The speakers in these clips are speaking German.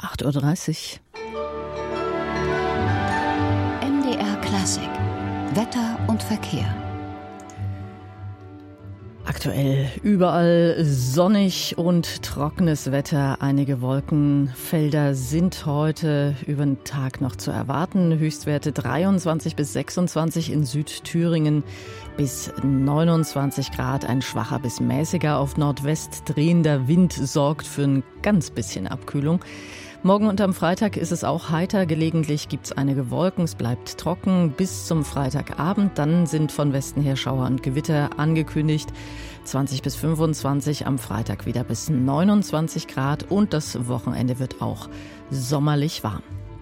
8:30 Uhr. MDR Klassik. Wetter und Verkehr. Aktuell überall sonnig und trockenes Wetter. Einige Wolkenfelder sind heute über den Tag noch zu erwarten. Höchstwerte 23 bis 26 in Südthüringen bis 29 Grad. Ein schwacher bis mäßiger auf Nordwest drehender Wind sorgt für ein ganz bisschen Abkühlung. Morgen und am Freitag ist es auch heiter. Gelegentlich gibt es einige Wolken. Es bleibt trocken bis zum Freitagabend. Dann sind von Westen her Schauer und Gewitter angekündigt. 20 bis 25, am Freitag wieder bis 29 Grad. Und das Wochenende wird auch sommerlich warm.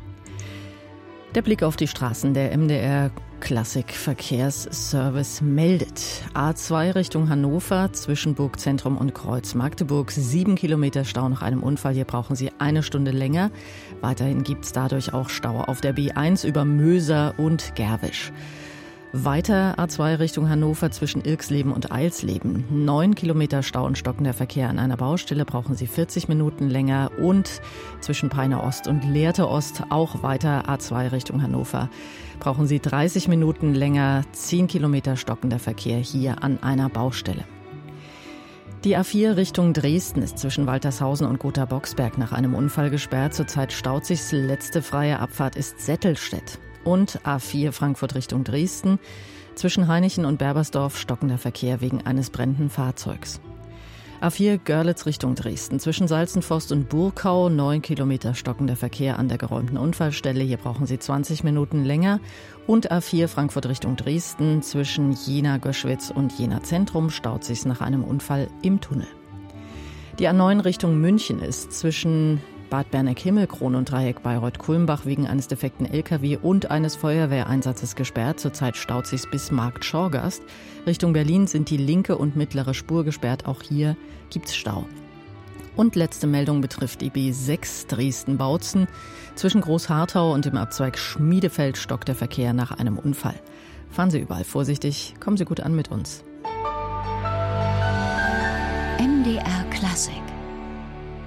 Der Blick auf die Straßen. Der MDR Klassik Verkehrsservice meldet. A2 Richtung Hannover zwischen Burgzentrum und Kreuz Magdeburg. 7 Kilometer Stau nach einem Unfall. Hier brauchen Sie eine Stunde länger. Weiterhin gibt es dadurch auch Stau auf der B1 über Möser und Gerwisch. Weiter A2 Richtung Hannover zwischen Irxleben und Eilsleben. 9 Kilometer Stau und stockender Verkehr an einer Baustelle, brauchen Sie 40 Minuten länger. Und zwischen Peine Ost und Lehrte Ost auch weiter A2 Richtung Hannover. Brauchen Sie 30 Minuten länger. 10 Kilometer stockender Verkehr hier an einer Baustelle. Die A4 Richtung Dresden ist zwischen Waltershausen und Gotha-Boxberg nach einem Unfall gesperrt. Zurzeit staut sich's. Letzte freie Abfahrt ist Settelstedt. Und A4 Frankfurt Richtung Dresden. Zwischen Hainichen und Berbersdorf stockender Verkehr wegen eines brennenden Fahrzeugs. A4 Görlitz Richtung Dresden. Zwischen Salzenforst und Burkau 9 Kilometer stockender Verkehr an der geräumten Unfallstelle. Hier brauchen Sie 20 Minuten länger. Und A4 Frankfurt Richtung Dresden. Zwischen Jena-Göschwitz und Jena Zentrum staut sich's nach einem Unfall im Tunnel. Die A9 Richtung München ist zwischen Bad Berneck-Himmelkron und Dreieck Bayreuth-Kulmbach wegen eines defekten LKW und eines Feuerwehreinsatzes gesperrt. Zurzeit staut sich's bis Markt-Schorgast. Richtung Berlin sind die linke und mittlere Spur gesperrt. Auch hier gibt's Stau. Und letzte Meldung betrifft die B6 Dresden-Bautzen. Zwischen Großharthau und dem Abzweig Schmiedefeld stockt der Verkehr nach einem Unfall. Fahren Sie überall vorsichtig, kommen Sie gut an mit uns. MDR Klassik.